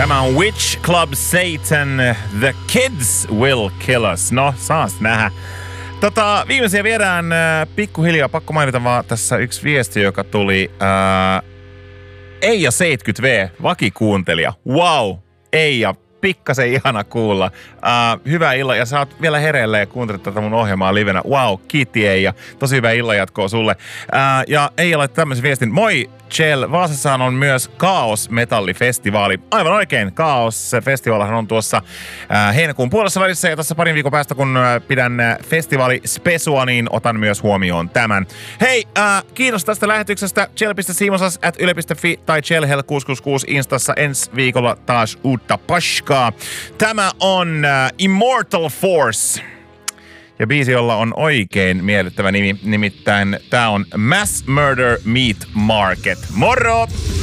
Tämä on Witch Club Satan, The Kids Will Kill Us. No, saas nähdä. Viimeisiä viedään pikkuhiljaa. Pakko mainita vaan tässä yksi viesti, joka tuli Eija 70V, vakikuuntelija. Wow, Eija, pikkasen ihana kuulla. Hyvää illan ja sä oot vielä hereillä ja kuuntelet tätä mun ohjelmaa livenä. Wow, kiitti Eija. Tosi hyvää illan jatkoa sulle. Ja Eija laittoi tämmöisen viestin. Moi Chell, Vaasassahan on myös Kaos Metallifestivaali. Aivan oikein, Kaos festivaalihan on tuossa heinäkuun puolessa välissä ja tässä parin viikon päästä kun pidän festivaalispesua, niin otan myös huomioon tämän. Hei, kiitos tästä lähetyksestä. Chell.simosas@yle.fi tai chellhell666 Instassa. Ensi viikolla taas uutta paskaa. Tämä on Immortal Force. Ja biisi, jolla on oikein miellyttävä nimi, nimittäin tää on Mass Murder Meat Market. Moro!